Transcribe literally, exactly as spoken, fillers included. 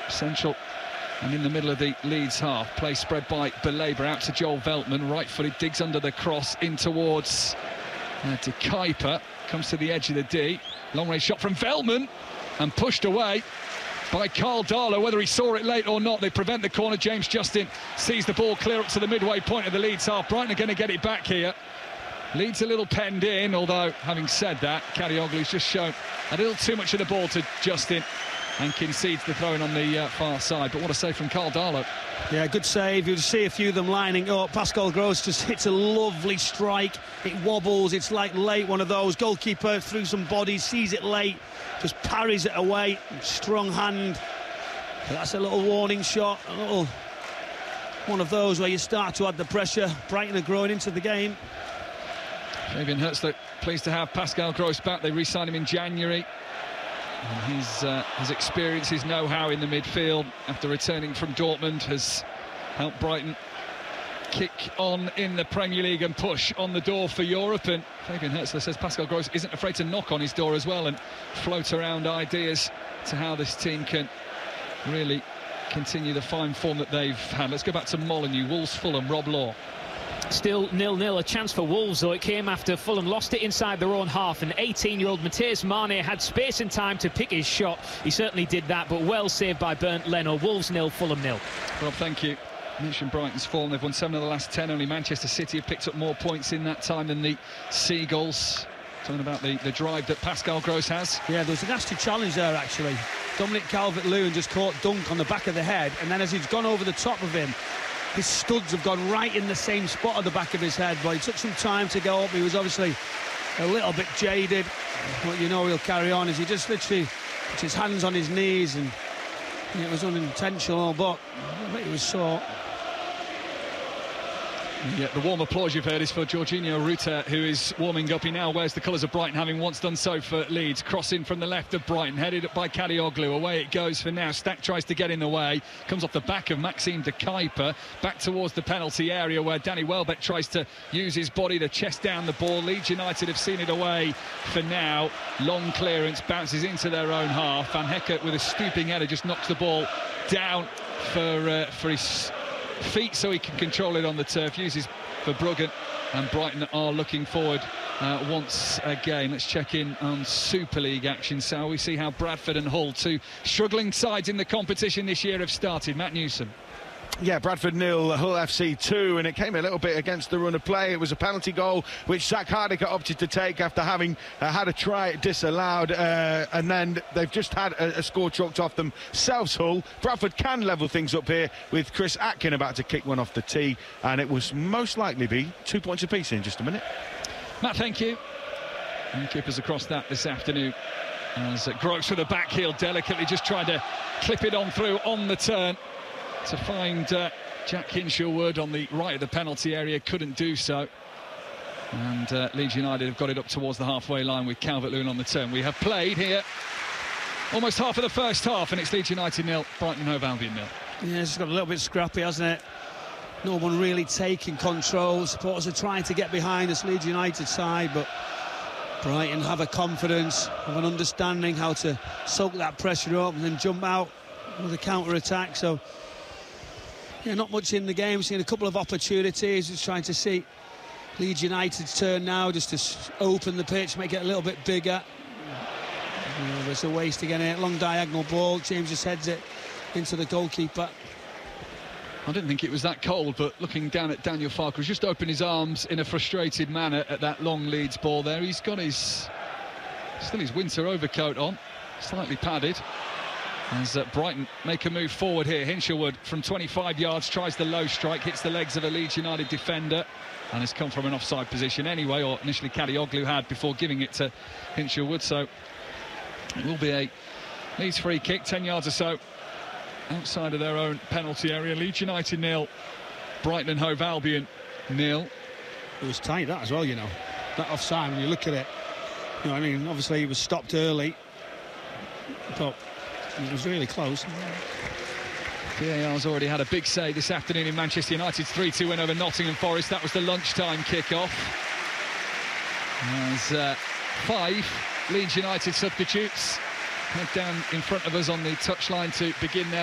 central and in the middle of the Leeds half. Play spread by Belaber out to Joel Veltman, right-footed, digs under the cross in towards uh, De Kuiper, comes to the edge of the D, long-range shot from Veltman and pushed away by Carl Darlow. Whether he saw it late or not, they prevent the corner. James Justin sees the ball clear up to the midway point of the Leeds half. Brighton are going to get it back here. Leeds a little penned in, although having said that, Karagioglu's just shown a little too much of the ball to Justin and concedes the throw-in on the uh, far side. But what a save from Carl Darlow. Yeah, good save. You'll see a few of them lining up. Pascal Gross just hits a lovely strike. It wobbles. It's like late, one of those. Goalkeeper through some bodies, sees it late, just parries it away. Strong hand. But that's a little warning shot. A little one of those where you start to add the pressure. Brighton are growing into the game. Fabian Herzler pleased to have Pascal Gross back. They re-signed him in January. And his, uh, his experience, his know-how in the midfield after returning from Dortmund has helped Brighton kick on in the Premier League and push on the door for Europe. And Fabian Herzler says Pascal Gross isn't afraid to knock on his door as well and float around ideas to how this team can really continue the fine form that they've had. Let's go back to Molineux, Wolves, Fulham, Rob Law. Still nil nil, a chance for Wolves, though it came after Fulham lost it inside their own half, and eighteen-year-old Matthias Mane had space and time to pick his shot. He certainly did that, but well saved by Bernd Leno. Wolves nil, Fulham nil. Rob, thank you. You mentioned Brighton's form. They've won seven of the last ten. Only Manchester City have picked up more points in that time than the Seagulls. Talking about the, the drive that Pascal Gross has. Yeah, there was a nasty challenge there, actually. Dominic Calvert-Lewin just caught Dunk on the back of the head, and then as he's gone over the top of him, his studs have gone right in the same spot at the back of his head. But it took some time to go up. He was obviously a little bit jaded. But you know he'll carry on as he just literally puts his hands on his knees, and it was unintentional, but it was sore. Yeah, the warm applause you've heard is for Jorginho Rutter, who is warming up. He now wears the colours of Brighton, having once done so for Leeds. Crossing from the left of Brighton, headed up by Karagioglu. Away it goes for now. Stack tries to get in the way. Comes off the back of Maxime De Kuiper. Back towards the penalty area where Danny Welbeck tries to use his body to chest down the ball. Leeds United have seen it away for now. Long clearance, bounces into their own half. Van Hecke with a stooping header just knocks the ball down for, uh, for his feet so he can control it on the turf. Uses Verbruggen, and Brighton are looking forward uh, once again. Let's check in on Super League action. So we see how Bradford and Hull, two struggling sides in the competition this year, have started. Matt Newsom. Yeah, Bradford nil, Hull F C two, and it came a little bit against the run of play. It was a penalty goal which Zach Hardiker opted to take after having uh, had a try disallowed, uh, and then they've just had a, a score chalked off themselves, Hull. Bradford can level things up here with Chris Atkin about to kick one off the tee, and it will most likely be two points apiece in just a minute. Matt, thank you. And keepers across that this afternoon as uh, Gross with a back heel delicately just trying to clip it on through on the turn to find uh, Jack Hinshelwood on the right of the penalty area. Couldn't do so, and uh, Leeds United have got it up towards the halfway line with Calvert-Lewin on the turn. We have played here almost half of the first half, and it's Leeds United nil, Brighton and Hove Albion nil. Yeah, it's got a little bit scrappy, hasn't it? No one really taking control. Supporters are trying to get behind this Leeds United side, but Brighton have a confidence, have an understanding how to soak that pressure up and then jump out with a counter-attack. So yeah, not much in the game. Seeing a couple of opportunities, just trying to see Leeds United's turn now, just to open the pitch, make it a little bit bigger. You know, there's a waste again here. Long diagonal ball. James just heads it into the goalkeeper. I didn't think it was that cold, but looking down at Daniel Farke, who's just opened his arms in a frustrated manner at that long Leeds ball there. He's got his still his winter overcoat on, slightly padded. As uh, Brighton make a move forward here. Hinshelwood from twenty-five yards tries the low strike, hits the legs of a Leeds United defender, and has come from an offside position anyway, or initially Karagioglu had before giving it to Hinshelwood. So it will be a Leeds free kick, ten yards or so outside of their own penalty area. Leeds United nil, Brighton and Hove Albion nil. It was tight, that as well, you know. That offside, when you look at it, you know, I mean, obviously he was stopped early, but it was really close. V A R's already had a big say this afternoon in Manchester United's three two win over Nottingham Forest. That was the lunchtime kick-off. As uh, five Leeds United substitutes head down in front of us on the touchline to begin their